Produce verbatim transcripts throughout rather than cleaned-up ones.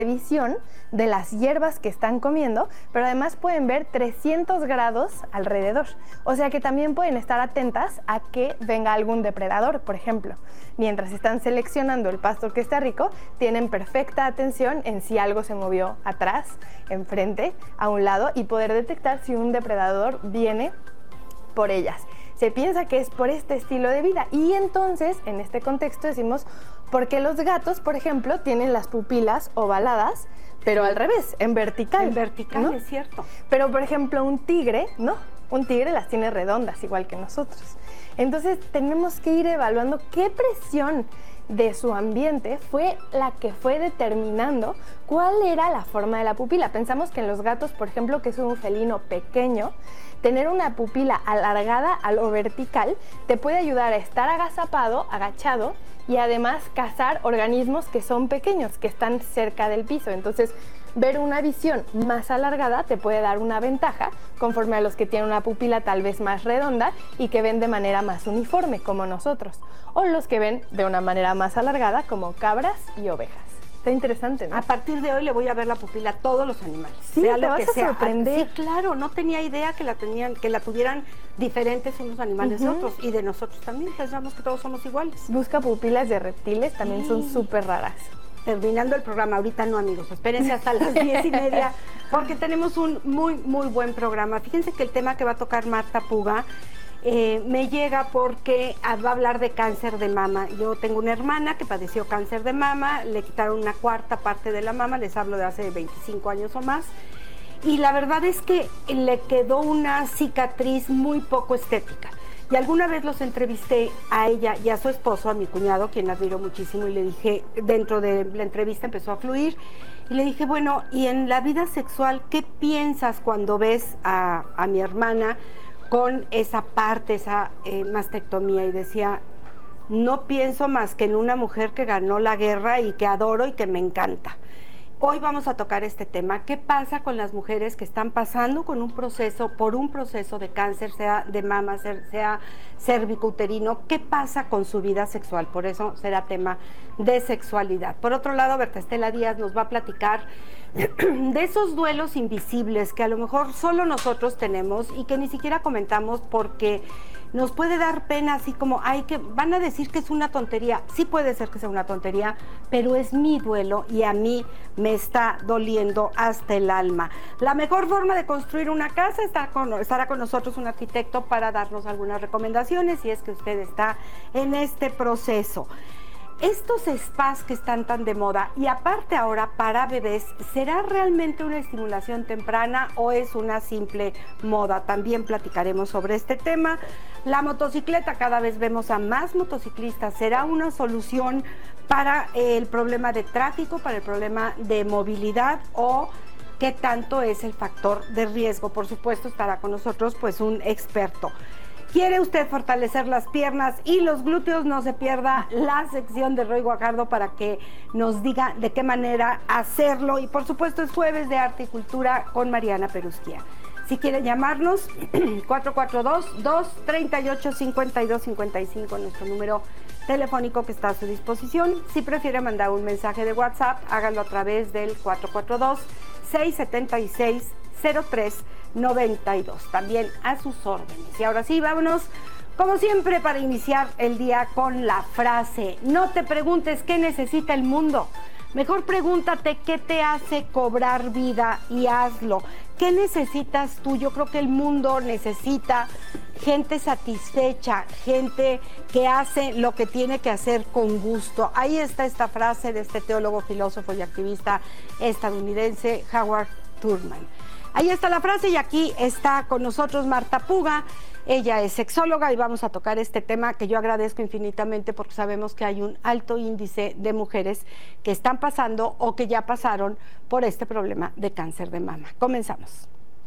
visión de las hierbas que están comiendo, pero además pueden ver trescientos grados alrededor. O sea que también pueden estar atentas a que venga algún depredador, por ejemplo. Mientras están seleccionando el pasto que está rico, tienen perfecta atención en si algo se movió atrás, enfrente, a un lado, y poder detectar si un depredador viene por ellas. Se piensa que es por este estilo de vida, y entonces en este contexto decimos por qué los gatos, por ejemplo, tienen las pupilas ovaladas, pero al revés, en vertical. En vertical, ¿no? Es cierto. Pero por ejemplo un tigre, no, un tigre las tiene redondas igual que nosotros. Entonces tenemos que ir evaluando qué presión de su ambiente fue la que fue determinando cuál era la forma de la pupila. Pensamos que en los gatos, por ejemplo, que es un felino pequeño, tener una pupila alargada a lo vertical te puede ayudar a estar agazapado, agachado, y además cazar organismos que son pequeños, que están cerca del piso. Entonces, ver una visión más alargada te puede dar una ventaja conforme a los que tienen una pupila tal vez más redonda y que ven de manera más uniforme, como nosotros, o los que ven de una manera más alargada, como cabras y ovejas. Está interesante, ¿no? A partir de hoy le voy a ver la pupila a todos los animales. Sí, sea te lo vas que a sea. sorprender. Sí, claro, no tenía idea que la tenían, que la tuvieran diferentes unos animales Uh-huh. de otros, y de nosotros también. Pensamos que todos somos iguales. Busca pupilas de reptiles, también Sí. son súper raras. Terminando el programa, ahorita no, amigos, espérense hasta las diez y media, porque tenemos un muy, muy buen programa. Fíjense que el tema que va a tocar Marta Puga eh, me llega porque va a hablar de cáncer de mama. Yo tengo una hermana que padeció cáncer de mama, le quitaron una cuarta parte de la mama, les hablo de hace veinticinco años o más, y la verdad es que le quedó una cicatriz muy poco estética. Y alguna vez los entrevisté a ella y a su esposo, a mi cuñado, quien admiro muchísimo, y le dije, dentro de la entrevista empezó a fluir, y le dije, bueno, y en la vida sexual, ¿qué piensas cuando ves a, a mi hermana con esa parte, esa eh, mastectomía? Y decía, no pienso más que en una mujer que ganó la guerra y que adoro y que me encanta. Hoy vamos a tocar este tema. ¿Qué pasa con las mujeres que están pasando con un proceso, por un proceso de cáncer, sea de mama, sea cervicouterino? ¿Qué pasa con su vida sexual? Por eso será tema de sexualidad. Por otro lado, Berta Estela Díaz nos va a platicar de esos duelos invisibles que a lo mejor solo nosotros tenemos y que ni siquiera comentamos porque nos puede dar pena, así como, ay, que van a decir que es una tontería. Sí puede ser que sea una tontería, pero es mi duelo y a mí me está doliendo hasta el alma. La mejor forma de construir una casa está con, estará con nosotros un arquitecto para darnos algunas recomendaciones si es que usted está en este proceso. Estos spas que están tan de moda, y aparte ahora para bebés, ¿será realmente una estimulación temprana o es una simple moda? También platicaremos sobre este tema. La motocicleta, cada vez vemos a más motociclistas. ¿Será una solución para el problema de tráfico, para el problema de movilidad, o qué tanto es el factor de riesgo? Por supuesto, estará con nosotros pues un experto. ¿Quiere usted fortalecer las piernas y los glúteos? No se pierda la sección de Roy Guajardo para que nos diga de qué manera hacerlo. Y por supuesto es jueves de arte y cultura con Mariana Perusquía. Si quiere llamarnos, cuatro cuatro dos, dos tres ocho, cinco dos cinco cinco, nuestro número telefónico que está a su disposición. Si prefiere mandar un mensaje de WhatsApp, hágalo a través del cuatro cuatro dos, seis siete seis, cero tres noventa y dos, también a sus órdenes. Y ahora sí, vámonos, como siempre, para iniciar el día con la frase: no te preguntes qué necesita el mundo, mejor pregúntate qué te hace cobrar vida y hazlo. ¿Qué necesitas tú? Yo creo que el mundo necesita gente satisfecha, gente que hace lo que tiene que hacer con gusto. Ahí está esta frase de este teólogo, filósofo y activista estadounidense, Howard Thurman. Ahí está la frase, y aquí está con nosotros Marta Puga. Ella es sexóloga y vamos a tocar este tema que yo agradezco infinitamente porque sabemos que hay un alto índice de mujeres que están pasando o que ya pasaron por este problema de cáncer de mama. Comenzamos.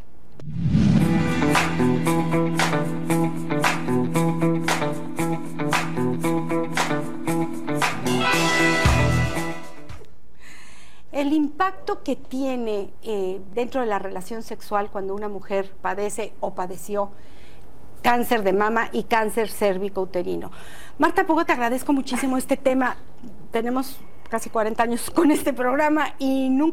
El impacto que tiene eh, dentro de la relación sexual cuando una mujer padece o padeció cáncer de mama y cáncer cérvico-uterino. Marta Puga, te agradezco muchísimo este tema. Tenemos casi cuarenta años con este programa y nunca